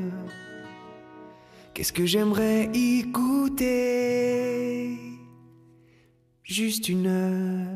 Qu'est-ce que j'aimerais écouter? Juste une heure.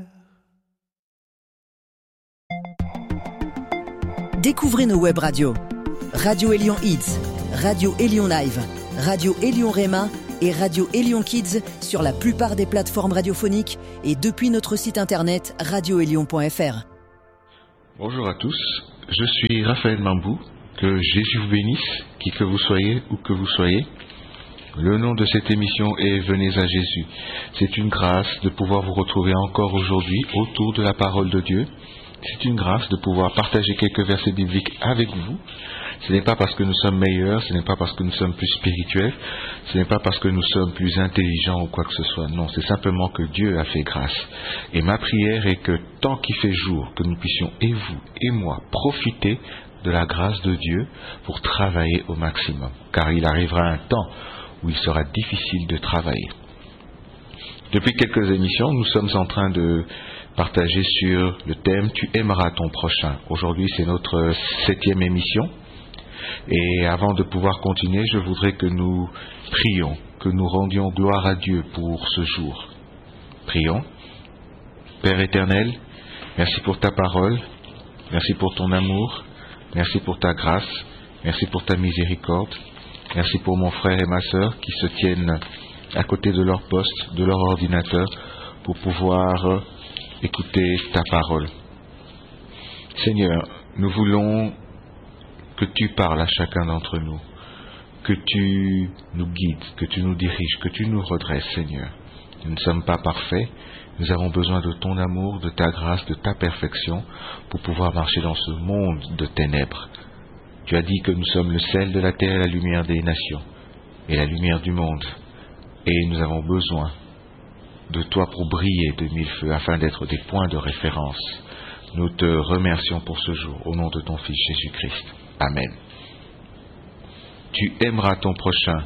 Découvrez nos web radios. Radio Élion Hits, Radio Élion Live, Radio Élion Réma et Radio Élion Kids sur la plupart des plateformes radiophoniques et depuis notre site internet radioélion.fr. Bonjour à tous, je suis Raphaël Mambou. Que Jésus vous bénisse, qui que vous soyez, où que vous soyez. Le nom de cette émission est Venez à Jésus. C'est une grâce de pouvoir vous retrouver encore aujourd'hui autour de la parole de Dieu. C'est une grâce de pouvoir partager quelques versets bibliques avec vous. Ce n'est pas parce que nous sommes meilleurs, ce n'est pas parce que nous sommes plus spirituels, ce n'est pas parce que nous sommes plus intelligents ou quoi que ce soit. Non, c'est simplement que Dieu a fait grâce. Et ma prière est que tant qu'il fait jour, que nous puissions, et vous et moi, profiter de la grâce de Dieu pour travailler au maximum. Car il arrivera un temps où il sera difficile de travailler. Depuis quelques émissions, nous sommes en train de partager sur le thème « Tu aimeras ton prochain ». Aujourd'hui, c'est notre 7e émission. Et avant de pouvoir continuer, je voudrais que nous prions, que nous rendions gloire à Dieu pour ce jour. Prions. Père éternel, merci pour ta parole, merci pour ton amour, merci pour ta grâce, merci pour ta miséricorde, merci pour mon frère et ma sœur qui se tiennent à côté de leur poste, de leur ordinateur, pour pouvoir écouter ta parole. Seigneur, nous voulons que tu parles à chacun d'entre nous, que tu nous guides, que tu nous diriges, que tu nous redresses, Seigneur. Nous ne sommes pas parfaits, nous avons besoin de ton amour, de ta grâce, de ta perfection pour pouvoir marcher dans ce monde de ténèbres. Tu as dit que nous sommes le sel de la terre et la lumière des nations et la lumière du monde. Et nous avons besoin de toi pour briller de mille feux afin d'être des points de référence. Nous te remercions pour ce jour au nom de ton Fils Jésus-Christ. Amen. Tu aimeras ton prochain.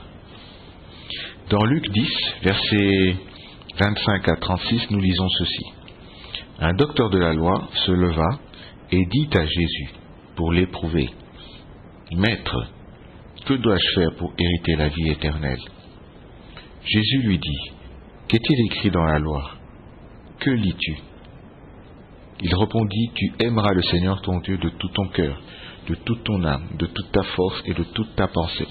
Dans Luc 10, versets 25 à 36, nous lisons ceci. Un docteur de la loi se leva et dit à Jésus, pour l'éprouver, « Maître, que dois-je faire pour hériter la vie éternelle ?» Jésus lui dit, « Qu'est-il écrit dans la loi? Que lis-tu » Il répondit, « Tu aimeras le Seigneur ton Dieu de tout ton cœur, de toute ton âme, de toute ta force et de toute ta pensée,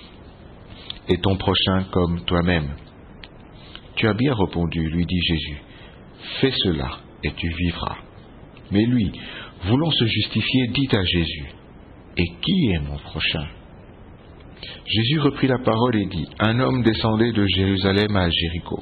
et ton prochain comme toi-même. » Tu as bien répondu, lui dit Jésus, fais cela et tu vivras. Mais lui, voulant se justifier, dit à Jésus, et qui est mon prochain? Jésus reprit la parole et dit, un homme descendait de Jérusalem à Jéricho.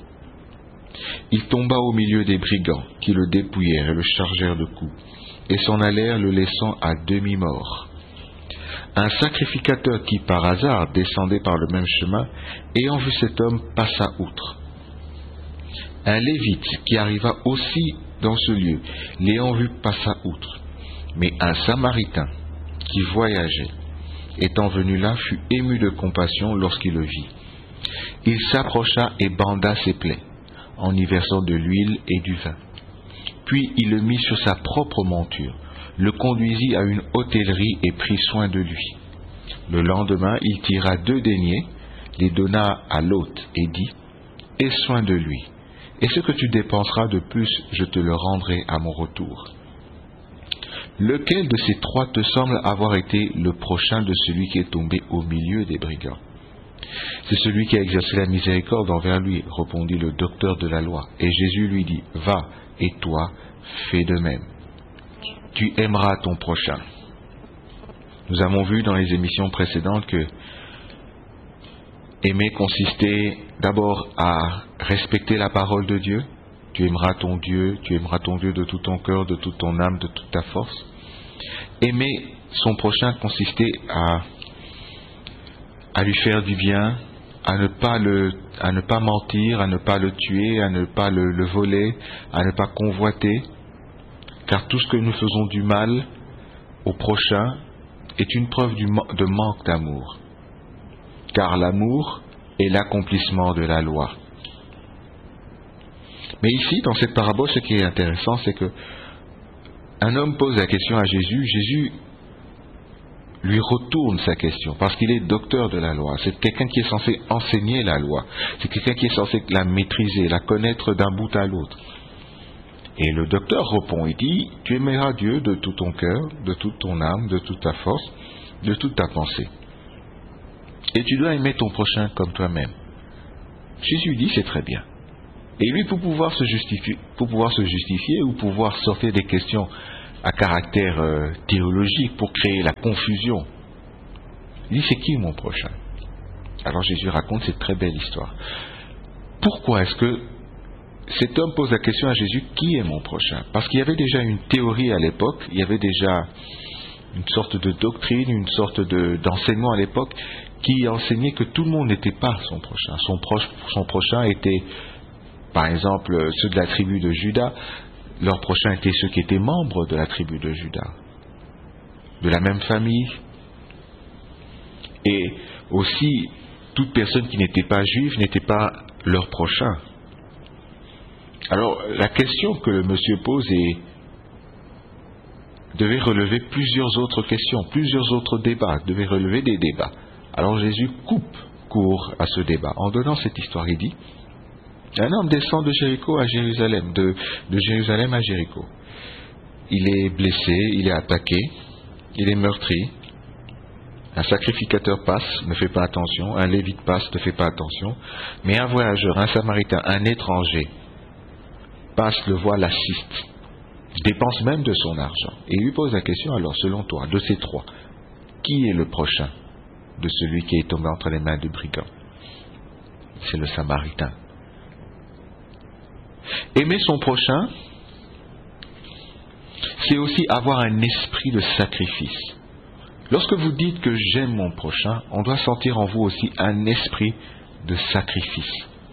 Il tomba au milieu des brigands qui le dépouillèrent et le chargèrent de coups, et s'en allèrent le laissant à demi-mort. Un sacrificateur qui par hasard descendait par le même chemin, ayant vu cet homme, passa outre. Un lévite qui arriva aussi dans ce lieu, l'ayant vu, passa outre. Mais un samaritain qui voyageait, étant venu là, fut ému de compassion lorsqu'il le vit. Il s'approcha et banda ses plaies, en y versant de l'huile et du vin. Puis il le mit sur sa propre monture, le conduisit à une hôtellerie et prit soin de lui. Le lendemain, il tira 2 deniers, les donna à l'hôte et dit, « Aie soin de lui. Et ce que tu dépenseras de plus, je te le rendrai à mon retour. » Lequel de ces 3 te semble avoir été le prochain de celui qui est tombé au milieu des brigands? C'est celui qui a exercé la miséricorde envers lui, répondit le docteur de la loi. Et Jésus lui dit, va, et toi, fais de même. Tu aimeras ton prochain. Nous avons vu dans les émissions précédentes que aimer consistait d'abord à respecter la parole de Dieu. Tu aimeras ton Dieu de tout ton cœur, de toute ton âme, de toute ta force. Aimer son prochain consistait à lui faire du bien, à ne pas mentir, à ne pas le tuer, à ne pas le voler, à ne pas convoiter, car tout ce que nous faisons du mal au prochain est une preuve de manque d'amour, car l'amour est l'accomplissement de la loi. Mais ici, dans cette parabole, ce qui est intéressant, c'est que un homme pose la question à Jésus. Jésus lui retourne sa question, parce qu'il est docteur de la loi. C'est quelqu'un qui est censé enseigner la loi. C'est quelqu'un qui est censé la maîtriser, la connaître d'un bout à l'autre. Et le docteur répond, il dit, tu aimeras Dieu de tout ton cœur, de toute ton âme, de toute ta force, de toute ta pensée. Et tu dois aimer ton prochain comme toi-même. Jésus dit, c'est très bien. Et lui, pour pouvoir se justifier ou pouvoir sortir des questions à caractère théologique pour créer la confusion, il dit, c'est qui mon prochain? Alors Jésus raconte cette très belle histoire. Pourquoi est-ce que cet homme pose la question à Jésus, qui est mon prochain? Parce qu'il y avait déjà une théorie à l'époque, il y avait déjà une sorte de doctrine, une sorte d'enseignement à l'époque qui enseignait que tout le monde n'était pas son prochain. Son prochain était, par exemple, ceux de la tribu de Juda, leur prochain était ceux qui étaient membres de la tribu de Juda, de la même famille. Et aussi, toute personne qui n'était pas juive n'était pas leur prochain. Alors, la question que le monsieur pose devait relever plusieurs autres questions, plusieurs autres débats, devait relever des débats. Alors Jésus coupe court à ce débat en donnant cette histoire. Il dit, un homme descend de Jéricho à Jérusalem, de Jérusalem à Jéricho. Il est blessé, il est attaqué, il est meurtri. Un sacrificateur passe, ne fait pas attention, un lévite passe, ne fait pas attention, mais un voyageur, un samaritain, un étranger passe, le voit, l'assiste, dépense même de son argent. Et il lui pose la question, alors selon toi, de ces trois, qui est le prochain de celui qui est tombé entre les mains du brigand? C'est le samaritain. Aimer son prochain, c'est aussi avoir un esprit de sacrifice. Lorsque vous dites que j'aime mon prochain, on doit sentir en vous aussi un esprit de sacrifice.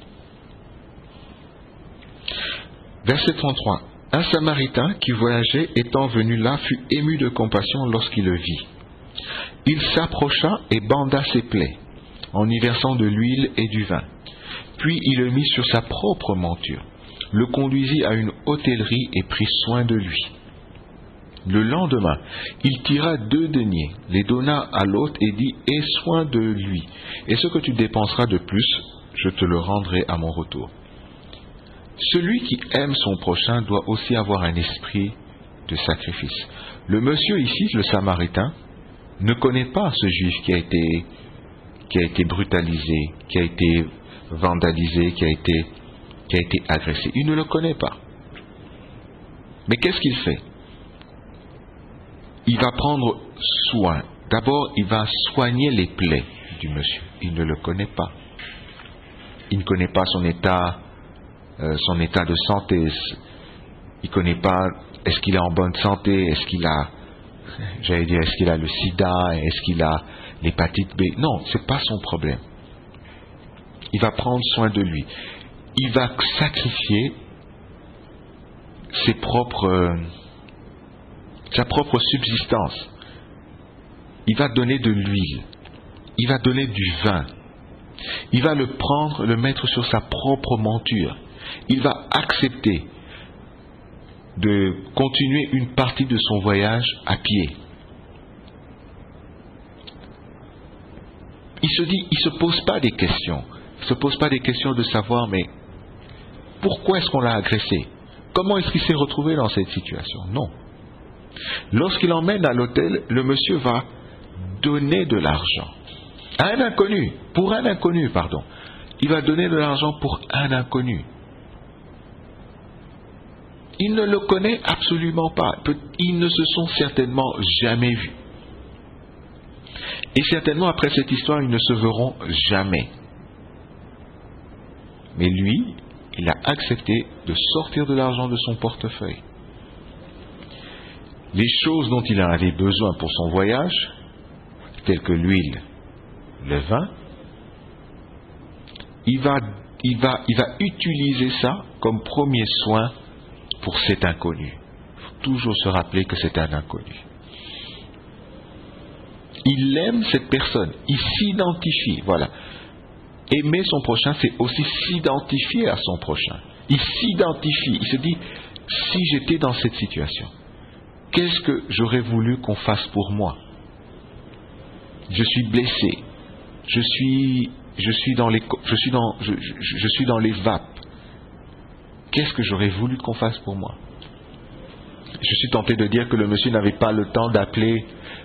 Verset 33. Un Samaritain qui voyageait étant venu là fut ému de compassion lorsqu'il le vit. Il s'approcha et banda ses plaies, en y versant de l'huile et du vin. Puis il le mit sur sa propre monture, le conduisit à une hôtellerie et prit soin de lui. Le lendemain, il tira 2 deniers, les donna à l'hôte et dit, « Aie soin de lui, et ce que tu dépenseras de plus, je te le rendrai à mon retour. » Celui qui aime son prochain doit aussi avoir un esprit de sacrifice. Le monsieur ici, le Samaritain, ne connaît pas ce juif qui a été brutalisé, qui a été vandalisé, qui a été agressé. Il ne le connaît pas. Mais qu'est-ce qu'il fait? Il va prendre soin. D'abord, il va soigner les plaies du monsieur. Il ne le connaît pas. Il ne connaît pas son état de santé. Il ne connaît pas, est-ce qu'il est en bonne santé, est-ce qu'il a le sida, est-ce qu'il a l'hépatite B. Non, ce n'est pas son problème. Il va prendre soin de lui. Il va sacrifier sa propre subsistance. Il va donner de l'huile. Il va donner du vin. Il va le prendre, le mettre sur sa propre monture. Il va accepter de continuer une partie de son voyage à pied. Il se pose pas des questions. Il se pose pas des questions de savoir, mais pourquoi est-ce qu'on l'a agressé? Comment est-ce qu'il s'est retrouvé dans cette situation? Non. Lorsqu'il l'emmène à l'hôtel, le monsieur va donner de l'argent à un inconnu, pour un inconnu, pardon. Il va donner de l'argent pour un inconnu. Il ne le connaît absolument pas. Ils ne se sont certainement jamais vus. Et certainement, après cette histoire, ils ne se verront jamais. Mais lui, il a accepté de sortir de l'argent de son portefeuille. Les choses dont il en avait besoin pour son voyage, telles que l'huile, le vin, il va utiliser ça comme premier soin pour cet inconnu. Il faut toujours se rappeler que c'est un inconnu. Il aime cette personne, il s'identifie, voilà. Aimer son prochain, c'est aussi s'identifier à son prochain. Il s'identifie, il se dit, si j'étais dans cette situation, qu'est-ce que j'aurais voulu qu'on fasse pour moi? je suis blessé, je suis dans les vapes. Qu'est-ce que j'aurais voulu qu'on fasse pour moi? Je suis tenté de dire que le monsieur n'avait pas le temps d'appeler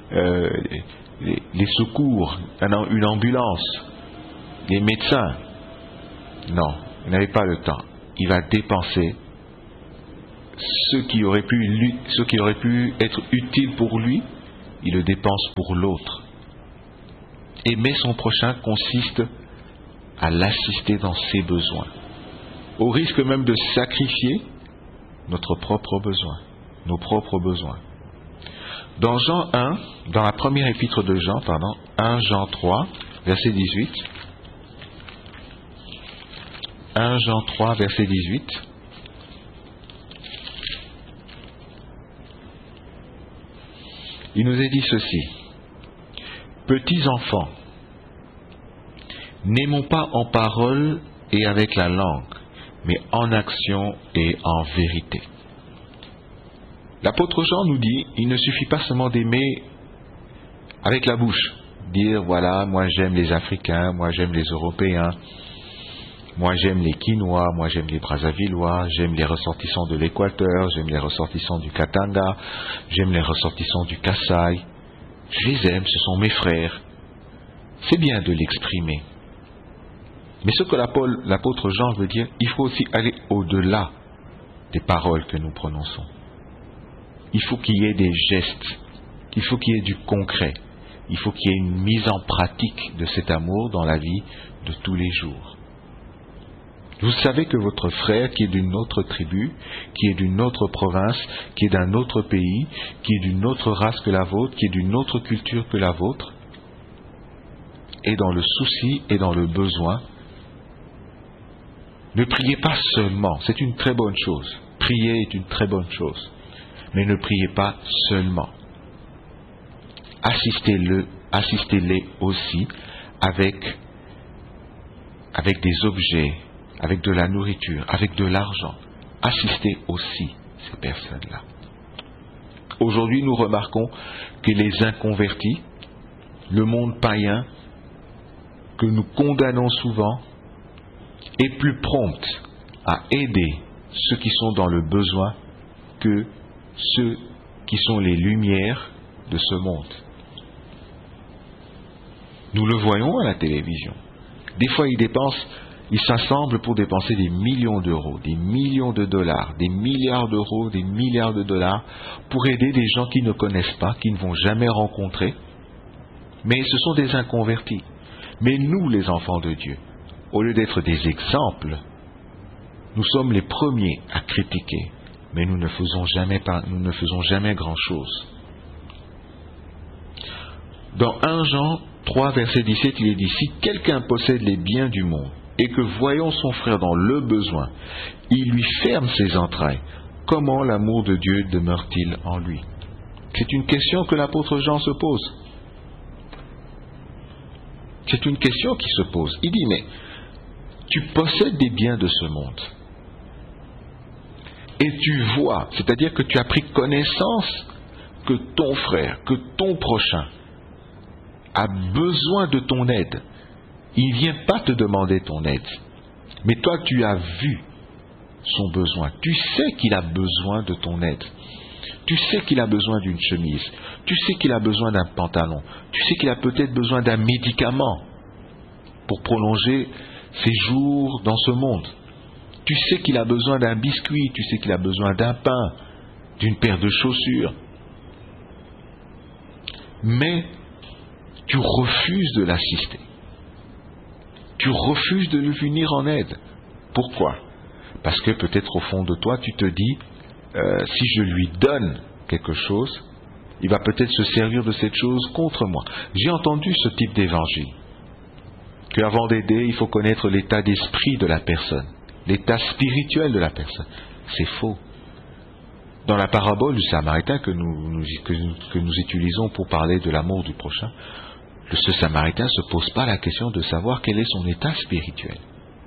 les secours, une ambulance, les médecins. Non, il n'avait pas le temps. Il va dépenser ce qui aurait pu être utile pour lui, il le dépense pour l'autre. Aimer son prochain consiste à l'assister dans ses besoins, au risque même de sacrifier notre propre besoin, nos propres besoins. Dans Jean 1, dans la première épître de Jean, 1 Jean 3, verset 18, 1 Jean 3, verset 18, il nous est dit ceci: petits enfants, n'aimons pas en parole et avec la langue, mais en action et en vérité. L'apôtre Jean nous dit, il ne suffit pas seulement d'aimer avec la bouche, dire voilà, moi j'aime les Africains, moi j'aime les Européens, moi j'aime les Quinois, moi j'aime les Brazzavillois, j'aime les ressortissants de l'Équateur, j'aime les ressortissants du Katanga, j'aime les ressortissants du Kasaï. Je les aime, ce sont mes frères. C'est bien de l'exprimer. Mais ce que l'apôtre Jean veut dire, il faut aussi aller au-delà des paroles que nous prononçons. Il faut qu'il y ait des gestes, il faut qu'il y ait du concret, il faut qu'il y ait une mise en pratique de cet amour dans la vie de tous les jours. Vous savez que votre frère, qui est d'une autre tribu, qui est d'une autre province, qui est d'un autre pays, qui est d'une autre race que la vôtre, qui est d'une autre culture que la vôtre, est dans le souci et dans le besoin. Ne priez pas seulement, c'est une très bonne chose. Prier est une très bonne chose. Mais ne priez pas seulement. Assistez-les aussi avec des objets, avec de la nourriture, avec de l'argent. Assistez aussi ces personnes-là. Aujourd'hui, nous remarquons que les inconvertis, le monde païen, que nous condamnons souvent, est plus prompte à aider ceux qui sont dans le besoin que ceux qui sont les lumières de ce monde. Nous le voyons à la télévision. Des fois, ils s'assemblent pour dépenser des millions d'euros, des millions de dollars, des milliards d'euros, des milliards de dollars pour aider des gens qu'ils ne connaissent pas, qu'ils ne vont jamais rencontrer. Mais ce sont des inconvertis. Mais nous, les enfants de Dieu, au lieu d'être des exemples, nous sommes les premiers à critiquer, mais nous ne faisons jamais grand-chose. Dans 1 Jean 3, verset 17, il est dit, si quelqu'un possède les biens du monde, et que voyant son frère dans le besoin, il lui ferme ses entrailles, comment l'amour de Dieu demeure-t-il en lui? C'est une question que l'apôtre Jean se pose. C'est une question qui se pose. Il dit, mais tu possèdes des biens de ce monde. Et tu vois, c'est-à-dire que tu as pris connaissance que ton frère, que ton prochain a besoin de ton aide. Il ne vient pas te demander ton aide. Mais toi, tu as vu son besoin. Tu sais qu'il a besoin de ton aide. Tu sais qu'il a besoin d'une chemise. Tu sais qu'il a besoin d'un pantalon. Tu sais qu'il a peut-être besoin d'un médicament pour prolonger ses jours dans ce monde. Tu sais qu'il a besoin d'un biscuit. Tu sais qu'il a besoin d'un pain, d'une paire de chaussures. Mais tu refuses de l'assister. Tu refuses de lui venir en aide. Pourquoi? Parce que peut-être au fond de toi, tu te dis, si je lui donne quelque chose, il va peut-être se servir de cette chose contre moi. J'ai entendu ce type d'évangile, qu'avant d'aider, il faut connaître l'état d'esprit de la personne, l'état spirituel de la personne. C'est faux. Dans la parabole du Samaritain que nous utilisons pour parler de l'amour du prochain, ce Samaritain ne se pose pas la question de savoir quel est son état spirituel.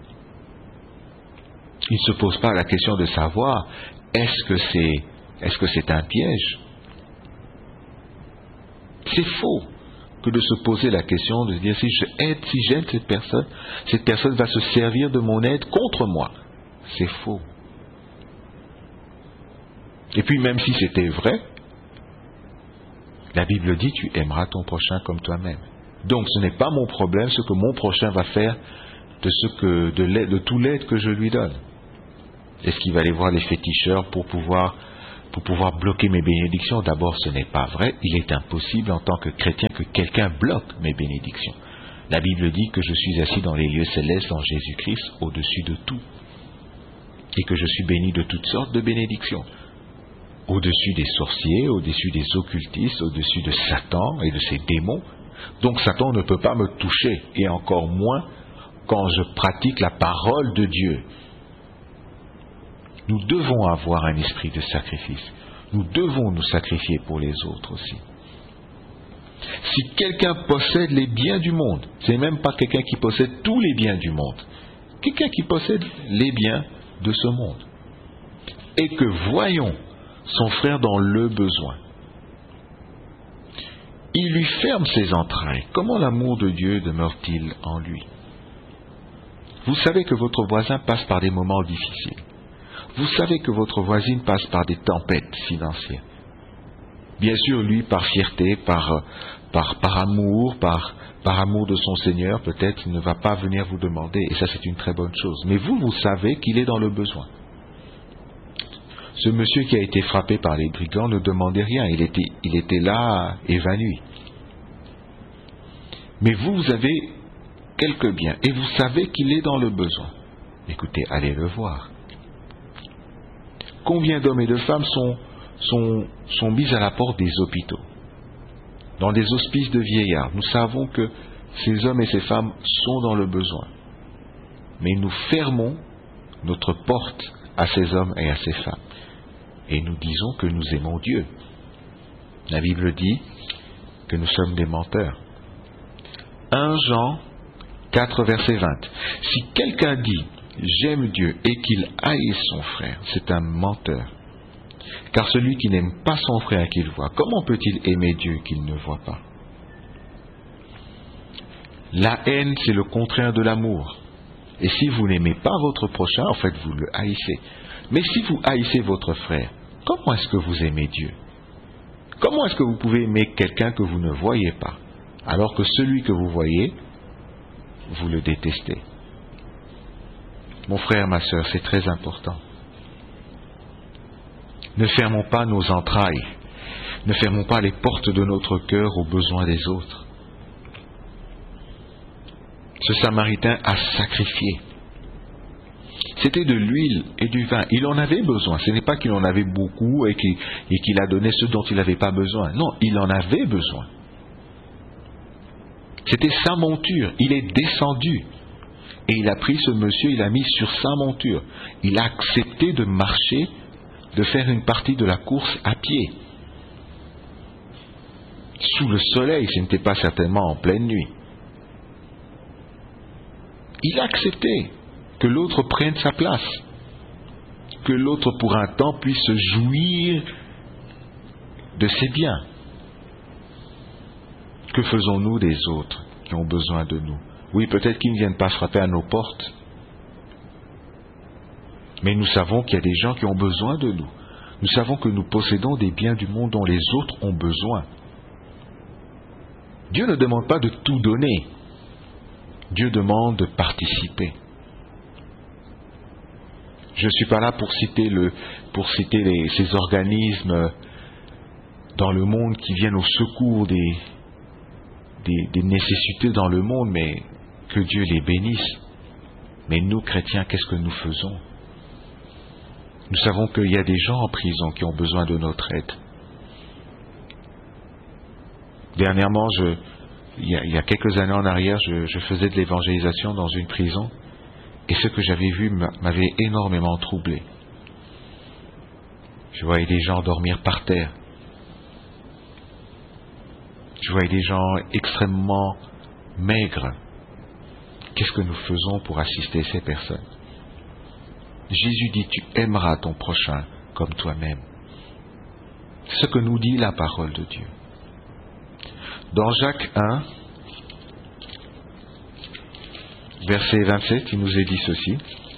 Il ne se pose pas la question de savoir est-ce que c'est un piège. C'est faux. que de se poser la question de dire si j'aide cette personne va se servir de mon aide contre moi. C'est faux. Et puis même si c'était vrai, la Bible dit tu aimeras ton prochain comme toi-même. Donc ce n'est pas mon problème ce que mon prochain va faire de tout l'aide que je lui donne. Est-ce qu'il va aller voir les féticheurs pour pouvoir bloquer mes bénédictions? D'abord, ce n'est pas vrai. Il est impossible en tant que chrétien que quelqu'un bloque mes bénédictions. La Bible dit que je suis assis dans les lieux célestes en Jésus-Christ au-dessus de tout. Et que je suis béni de toutes sortes de bénédictions. Au-dessus des sorciers, au-dessus des occultistes, au-dessus de Satan et de ses démons. Donc Satan ne peut pas me toucher, et encore moins quand je pratique la parole de Dieu. Nous devons avoir un esprit de sacrifice. Nous devons nous sacrifier pour les autres aussi. Si quelqu'un possède les biens du monde, ce n'est même pas quelqu'un qui possède tous les biens du monde, quelqu'un qui possède les biens de ce monde, et que voyons son frère dans le besoin, il lui ferme ses entrailles. Comment l'amour de Dieu demeure-t-il en lui? Vous savez que votre voisin passe par des moments difficiles. Vous savez que votre voisine passe par des tempêtes financières. Bien sûr, lui, par fierté, par amour, par amour de son Seigneur, peut-être, il ne va pas venir vous demander, et ça c'est une très bonne chose. Mais vous savez qu'il est dans le besoin. Ce monsieur qui a été frappé par les brigands ne demandait rien, il était là, évanoui. Mais vous avez quelques biens, et vous savez qu'il est dans le besoin. Écoutez, allez le voir. Combien d'hommes et de femmes sont mis à la porte des hôpitaux, dans des hospices de vieillards? Nous savons que ces hommes et ces femmes sont dans le besoin. Mais nous fermons notre porte à ces hommes et à ces femmes. Et nous disons que nous aimons Dieu. La Bible dit que nous sommes des menteurs. 1 Jean 4, verset 20. Si quelqu'un dit « J'aime Dieu » et qu'il haït son frère, c'est un menteur. Car celui qui n'aime pas son frère qu'il voit, comment peut-il aimer Dieu qu'il ne voit pas? La haine, c'est le contraire de l'amour. Et si vous n'aimez pas votre prochain, en fait, vous le haïssez. Mais si vous haïssez votre frère, comment est-ce que vous aimez Dieu? Comment est-ce que vous pouvez aimer quelqu'un que vous ne voyez pas, alors que celui que vous voyez, vous le détestez? Mon frère, ma sœur, c'est très important. Ne fermons pas nos entrailles, ne fermons pas les portes de notre cœur aux besoins des autres. Ce Samaritain a sacrifié. C'était de l'huile et du vin. Il en avait besoin. Ce n'est pas qu'il en avait beaucoup et qu'il a donné ce dont il n'avait pas besoin. Non, il en avait besoin. C'était sa monture. Il est descendu. Et il a pris ce monsieur, il l'a mis sur sa monture. Il a accepté de marcher, de faire une partie de la course à pied. Sous le soleil, ce n'était pas certainement en pleine nuit. Il a accepté que l'autre prenne sa place, que l'autre pour un temps puisse jouir de ses biens. Que faisons-nous des autres qui ont besoin de nous? Oui, peut-être qu'ils ne viennent pas frapper à nos portes, mais nous savons qu'il y a des gens qui ont besoin de nous. Nous savons que nous possédons des biens du monde dont les autres ont besoin. Dieu ne demande pas de tout donner. Dieu demande de participer. Je ne suis pas là pour citer ces organismes dans le monde qui viennent au secours des nécessités dans le monde, mais que Dieu les bénisse. Mais nous, chrétiens, qu'est-ce que nous faisons? Nous savons qu'il y a des gens en prison qui ont besoin de notre aide. Dernièrement, il y a quelques années en arrière, je faisais de l'évangélisation dans une prison, et ce que j'avais vu m'avait énormément troublé. Je voyais des gens dormir par terre. Je voyais des gens extrêmement maigres. Qu'est-ce que nous faisons pour assister ces personnes? Jésus dit, tu aimeras ton prochain comme toi-même. C'est ce que nous dit la parole de Dieu. Dans Jacques 1, verset 27, il nous est dit ceci.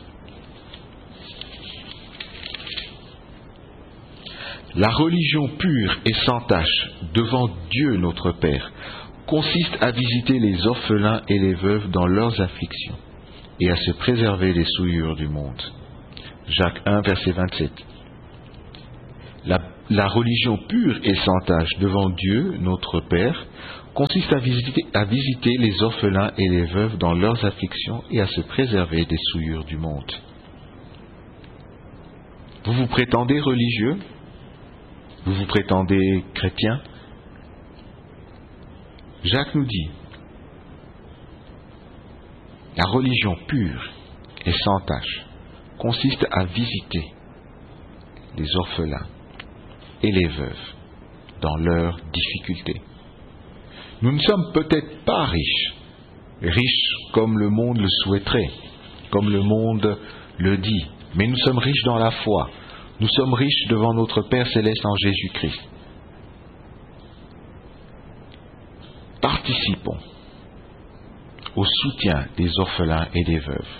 La religion pure et sans tache devant Dieu notre Père consiste à visiter les orphelins et les veuves dans leurs afflictions et à se préserver des souillures du monde. Jacques 1, verset 27. La religion pure et sans tache devant Dieu notre Père consiste à visiter les orphelins et les veuves dans leurs afflictions et à se préserver des souillures du monde. Vous vous prétendez religieux? Vous vous prétendez chrétien? Jacques nous dit, la religion pure et sans tache consiste à visiter les orphelins et les veuves dans leurs difficultés. Nous ne sommes peut-être pas riches comme le monde le souhaiterait, comme le monde le dit, mais nous sommes riches dans la foi. Nous sommes riches devant notre Père Céleste en Jésus-Christ. Participons au soutien des orphelins et des veuves.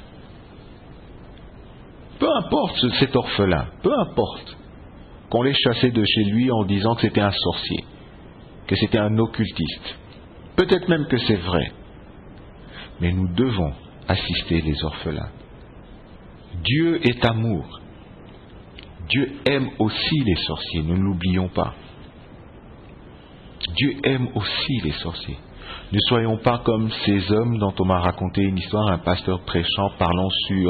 Peu importe cet orphelin, peu importe qu'on l'ait chassé de chez lui en disant que c'était un sorcier, que c'était un occultiste. Peut-être même que c'est vrai. Mais nous devons assister les orphelins. Dieu est amour. Dieu aime aussi les sorciers, ne l'oublions pas. Dieu aime aussi les sorciers. Ne soyons pas comme ces hommes dont on m'a raconté une histoire, un pasteur prêchant parlant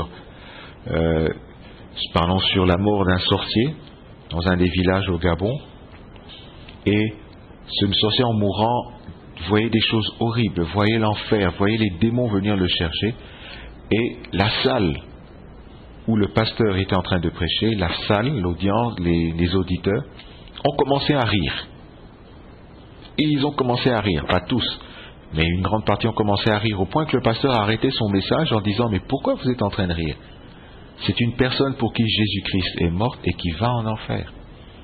sur la mort d'un sorcier dans un des villages au Gabon. Et ce sorcier en mourant voyait des choses horribles, voyait l'enfer, voyait les démons venir le chercher. Et la salle où le pasteur était en train de prêcher, la salle, l'audience, les auditeurs, ont commencé à rire. Et ils ont commencé à rire, pas tous, mais une grande partie ont commencé à rire, au point que le pasteur a arrêté son message en disant « Mais pourquoi vous êtes en train de rire? C'est une personne pour qui Jésus-Christ est mort et qui va en enfer. »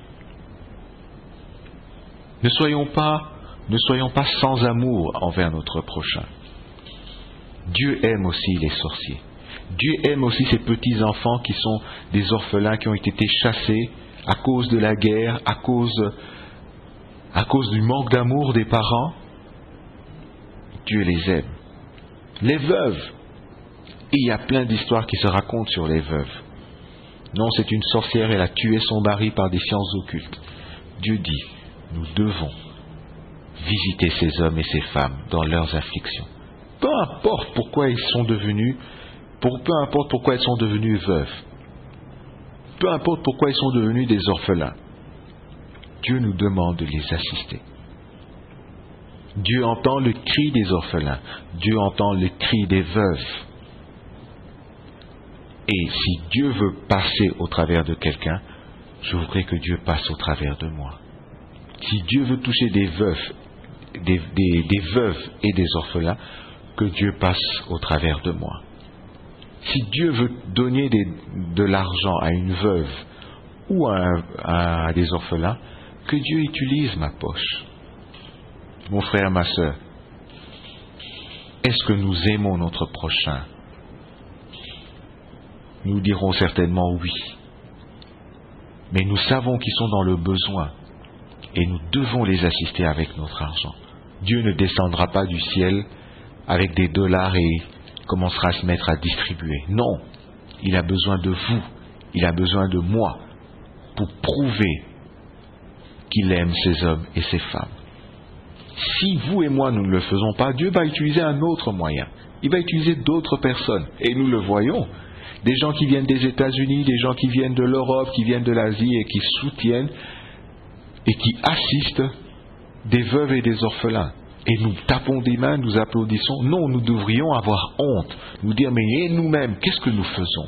Ne soyons pas sans amour envers notre prochain. Dieu aime aussi les sorciers. Dieu aime aussi ces petits-enfants qui sont des orphelins qui ont été chassés à cause de la guerre, à cause du manque d'amour des parents. Dieu les aime. Les veuves. Et il y a plein d'histoires qui se racontent sur les veuves. Non, c'est une sorcière, elle a tué son mari par des sciences occultes. Dieu dit, nous devons visiter ces hommes et ces femmes dans leurs afflictions. Peu importe pourquoi elles sont devenues veuves. Peu importe pourquoi ils sont devenus des orphelins. Dieu nous demande de les assister. Dieu entend le cri des orphelins. Dieu entend le cri des veuves. Et si Dieu veut passer au travers de quelqu'un, je voudrais que Dieu passe au travers de moi. Si Dieu veut toucher des veuves et des orphelins, que Dieu passe au travers de moi. Si Dieu veut donner de l'argent à une veuve ou à des orphelins, que Dieu utilise ma poche. Mon frère, ma sœur, est-ce que nous aimons notre prochain? Nous dirons certainement oui. Mais nous savons qu'ils sont dans le besoin et nous devons les assister avec notre argent. Dieu ne descendra pas du ciel avec des dollars et commencera à se mettre à distribuer. Non, il a besoin de vous, il a besoin de moi pour prouver qu'il aime ces hommes et ces femmes. Si vous et moi nous ne le faisons pas, Dieu va utiliser un autre moyen. Il va utiliser d'autres personnes. Et nous le voyons. Des gens qui viennent des États-Unis, des gens qui viennent de l'Europe, qui viennent de l'Asie et qui soutiennent et qui assistent des veuves et des orphelins. Et nous tapons des mains, nous applaudissons. Non, nous devrions avoir honte. Nous dire, mais et nous-mêmes, qu'est-ce que nous faisons?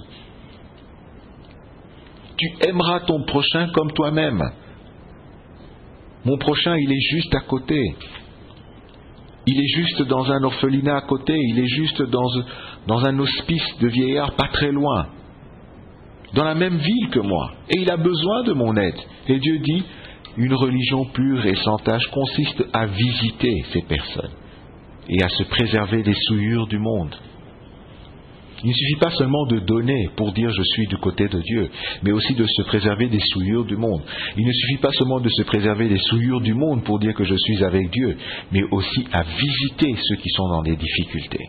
Tu aimeras ton prochain comme toi-même. Mon prochain, il est juste à côté. Il est juste dans un orphelinat à côté. Il est juste dans un hospice de vieillards pas très loin. Dans la même ville que moi. Et il a besoin de mon aide. Et Dieu dit, Une religion pure et sans tache consiste à visiter ces personnes et à se préserver des souillures du monde. Il ne suffit pas seulement de donner pour dire je suis du côté de Dieu, mais aussi de se préserver des souillures du monde. Il ne suffit pas seulement de se préserver des souillures du monde pour dire que je suis avec Dieu, mais aussi à visiter ceux qui sont dans des difficultés.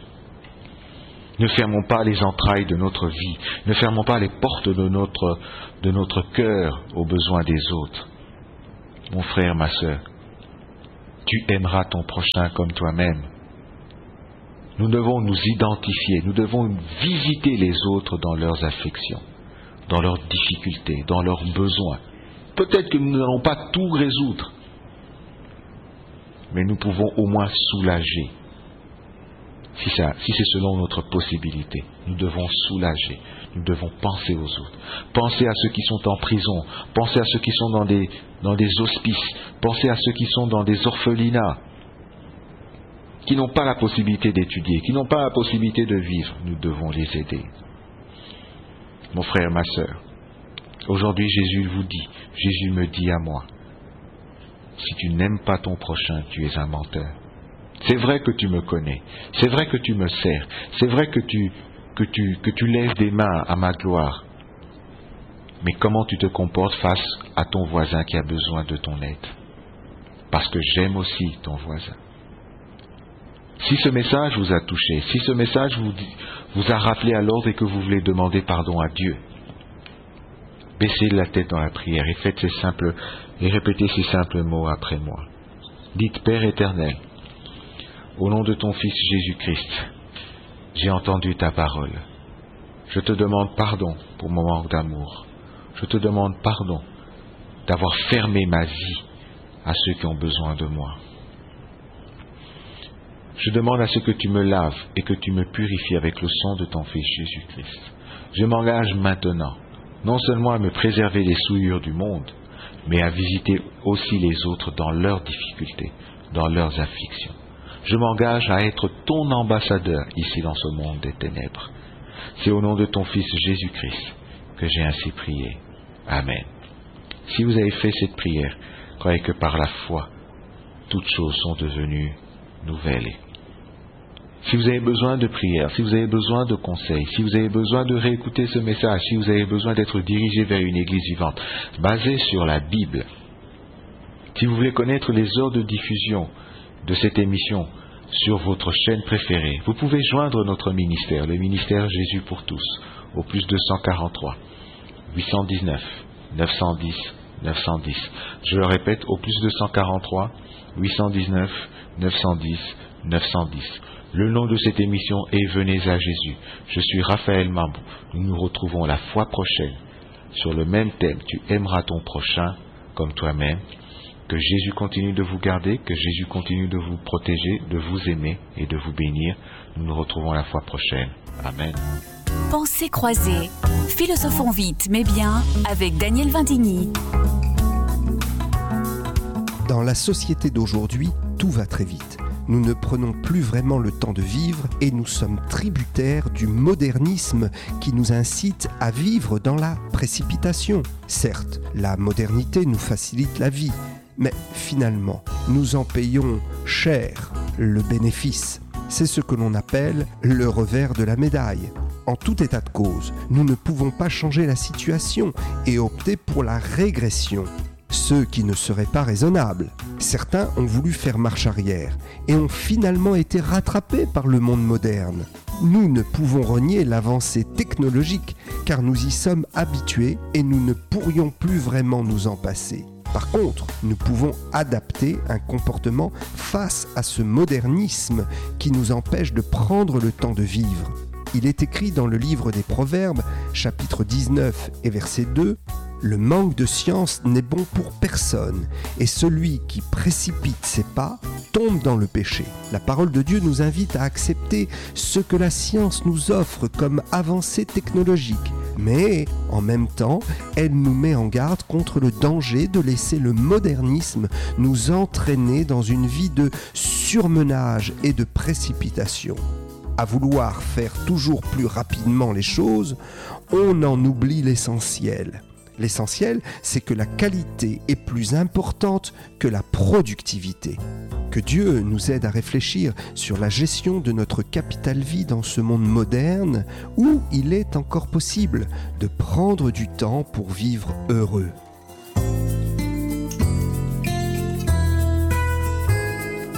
Ne fermons pas les entrailles de notre vie, ne fermons pas les portes de notre cœur aux besoins des autres. Mon frère, ma sœur, tu aimeras ton prochain comme toi-même. Nous devons nous identifier, nous devons visiter les autres dans leurs afflictions, dans leurs difficultés, dans leurs besoins. Peut-être que nous n'allons pas tout résoudre, mais nous pouvons au moins soulager. Si c'est selon notre possibilité, nous devons soulager, nous devons penser aux autres. Penser à ceux qui sont en prison, penser à ceux qui sont dans des hospices, penser à ceux qui sont dans des orphelinats, qui n'ont pas la possibilité d'étudier, qui n'ont pas la possibilité de vivre. Nous devons les aider. Mon frère, ma sœur, aujourd'hui Jésus me dit à moi, si tu n'aimes pas ton prochain, tu es un menteur. C'est vrai que tu me connais, c'est vrai que tu me sers, c'est vrai que tu lèves des mains à ma gloire. Mais comment tu te comportes face à ton voisin qui a besoin de ton aide? Parce que j'aime aussi ton voisin. Si ce message vous a touché, si ce message vous a rappelé à l'ordre et que vous voulez demander pardon à Dieu, baissez la tête dans la prière et répétez ces simples mots après moi. Dites, Père éternel, au nom de ton Fils Jésus-Christ, j'ai entendu ta parole. Je te demande pardon pour mon manque d'amour. Je te demande pardon d'avoir fermé ma vie à ceux qui ont besoin de moi. Je demande à ce que tu me laves et que tu me purifies avec le sang de ton Fils Jésus-Christ. Je m'engage maintenant, non seulement à me préserver des souillures du monde, mais à visiter aussi les autres dans leurs difficultés, dans leurs afflictions. Je m'engage à être ton ambassadeur ici dans ce monde des ténèbres. C'est au nom de ton Fils Jésus-Christ que j'ai ainsi prié. Amen. Si vous avez fait cette prière, croyez que par la foi, toutes choses sont devenues nouvelles. Si vous avez besoin de prière, si vous avez besoin de conseils, si vous avez besoin de réécouter ce message, si vous avez besoin d'être dirigé vers une église vivante, basée sur la Bible, si vous voulez connaître les heures de diffusion de cette émission sur votre chaîne préférée, vous pouvez joindre notre ministère, le ministère Jésus pour tous, au plus 243 819 910 910. Je le répète, au plus 243 819 910 910. Le nom de cette émission est Venez à Jésus. Je suis Raphaël Mambou. Nous nous retrouvons la fois prochaine sur le même thème. Tu aimeras ton prochain comme toi-même. Que Jésus continue de vous garder, que Jésus continue de vous protéger, de vous aimer et de vous bénir. Nous nous retrouvons la fois prochaine. Amen. Pensées croisées. Philosophons vite mais bien avec Daniel Vindigny. Dans la société d'aujourd'hui, tout va très vite. Nous ne prenons plus vraiment le temps de vivre et nous sommes tributaires du modernisme qui nous incite à vivre dans la précipitation. Certes, la modernité nous facilite la vie, mais finalement, nous en payons cher le bénéfice. C'est ce que l'on appelle le revers de la médaille. En tout état de cause, nous ne pouvons pas changer la situation et opter pour la régression. Ce qui ne serait pas raisonnable. Certains ont voulu faire marche arrière et ont finalement été rattrapés par le monde moderne. Nous ne pouvons renier l'avancée technologique car nous y sommes habitués et nous ne pourrions plus vraiment nous en passer. Par contre, nous pouvons adapter un comportement face à ce modernisme qui nous empêche de prendre le temps de vivre. Il est écrit dans le livre des Proverbes, chapitre 19 et verset 2, « Le manque de science n'est bon pour personne, et celui qui précipite ses pas tombe dans le péché. » La parole de Dieu nous invite à accepter ce que la science nous offre comme avancée technologique, mais en même temps, elle nous met en garde contre le danger de laisser le modernisme nous entraîner dans une vie de surmenage et de précipitation. À vouloir faire toujours plus rapidement les choses, on en oublie l'essentiel. L'essentiel, c'est que la qualité est plus importante que la productivité. Que Dieu nous aide à réfléchir sur la gestion de notre capital vie dans ce monde moderne où il est encore possible de prendre du temps pour vivre heureux.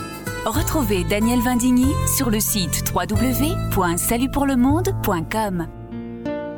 Retrouvez Daniel Vindigny sur le site www.salutpourlemonde.com.